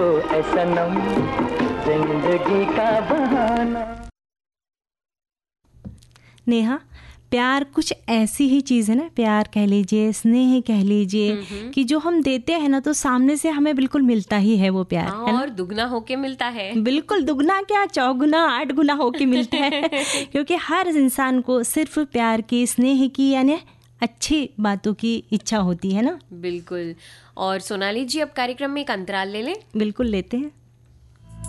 सनम जिंदगी का बहाना। नेहा, प्यार कुछ ऐसी ही चीज़ है ना, प्यार कह लीजिए, स्नेह कह लीजिए, कि जो हम देते हैं ना तो सामने से हमें बिल्कुल मिलता ही है वो प्यार, है ना? और दुगना होके मिलता है। बिल्कुल, दुगना क्या, चौगुना 8 गुना होके मिलता है क्योंकि हर इंसान को सिर्फ प्यार की, स्नेह की, यानी अच्छी बातों की इच्छा होती है ना। बिल्कुल। और सोनाली जी, अब कार्यक्रम में एक अंतराल ले लें। बिल्कुल लेते हैं।